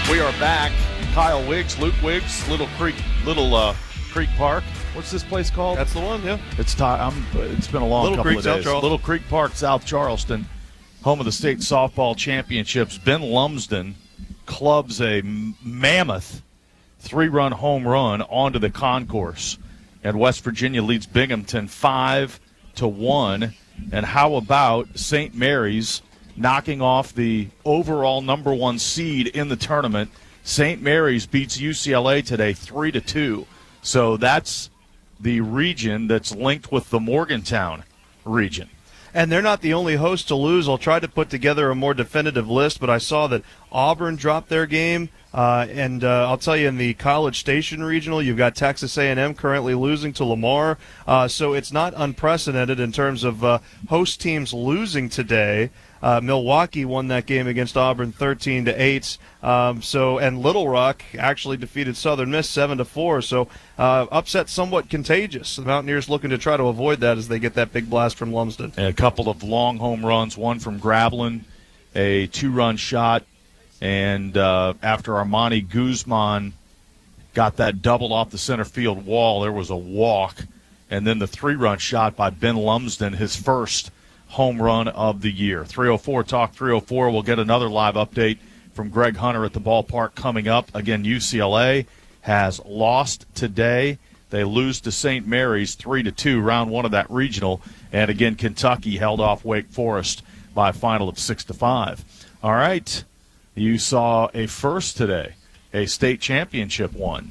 We are back. Kyle Wiggs, Luke Wiggs, Little Creek Park. What's this place called? That's the one, yeah. It's been a long Little couple Creek, of South days. Charleston. Little Creek Park, South Charleston, home of the state softball championships. Ben Lumsden clubs a mammoth 3-run home run onto the concourse, and West Virginia leads Binghamton 5-1. And how about St. Mary's knocking off the overall number 1 seed in the tournament? St. Mary's beats UCLA today 3-2. So that's the region that's linked with the Morgantown region. And they're not the only host to lose. I'll try to put together a more definitive list, but I saw that Auburn dropped their game. And I'll tell you, in the College Station Regional, you've got Texas A&M currently losing to Lamar. So it's not unprecedented in terms of host teams losing today. Milwaukee won that game against Auburn 13-8. And Little Rock actually defeated Southern Miss 7-4. So upset somewhat contagious. The Mountaineers looking to try to avoid that as they get that big blast from Lumsden. And a couple of long home runs, one from Gravelin, a 2-run shot. And after Armani Guzman got that double off the center field wall, there was a walk. And then the 3-run shot by Ben Lumsden, his first home run of the year. 304 Talk 304. We'll get another live update from Greg Hunter at the ballpark coming up. Again, UCLA has lost today. They lose to St. Mary's 3-2, round 1 of that regional. And again, Kentucky held off Wake Forest by a final of 6-5. All right. You saw a first today, a state championship won.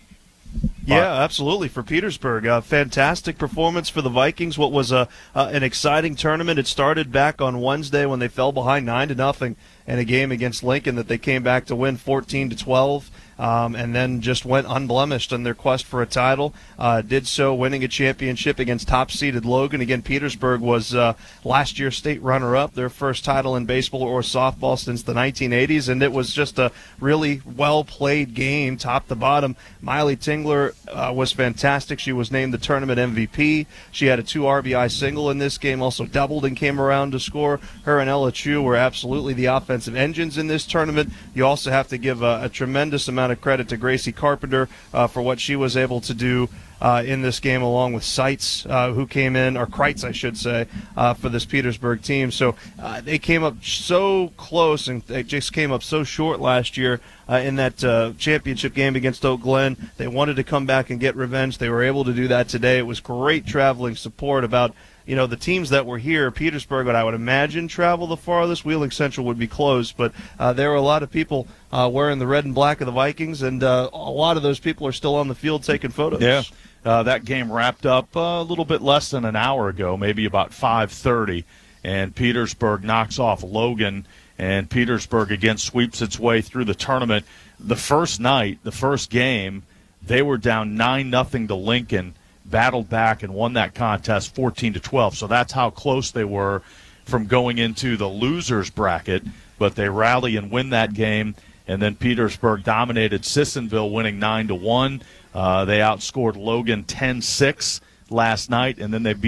Yeah, absolutely, for Petersburg. Fantastic performance for the Vikings. What was an exciting tournament. It started back on Wednesday when they fell behind 9-0 in a game against Lincoln that they came back to win 14-12. And then just went unblemished in their quest for a title. Did so winning a championship against top-seeded Logan. Again, Petersburg was last year's state runner-up, their first title in baseball or softball since the 1980s, and it was just a really well-played game, top to bottom. Miley Tingler was fantastic. She was named the tournament MVP. She had a 2 RBI single in this game, also doubled and came around to score. Her and Ella Chu were absolutely the offensive engines in this tournament. You also have to give a tremendous amount of credit to Gracie Carpenter for what she was able to do in this game, along with Seitz, who came in, or Kreitz, I should say, for this Petersburg team. So they came up so close, and they just came up so short last year in that championship game against Oak Glen. They wanted to come back and get revenge. They were able to do that today. It was great traveling support. About the teams that were here, Petersburg, what I would imagine travel the farthest. Wheeling Central would be closed, but there were a lot of people wearing the red and black of the Vikings, and a lot of those people are still on the field taking photos. Yeah, that game wrapped up a little bit less than an hour ago, maybe about 5:30, and Petersburg knocks off Logan, and Petersburg again sweeps its way through the tournament. The first night, the first game, they were down 9-0 to Lincoln, battled back and won that contest 14-12. So that's how close they were from going into the losers bracket. But they rally and win that game, and then Petersburg dominated Sissonville, winning 9-1. They outscored Logan 10-6 last night, and then they beat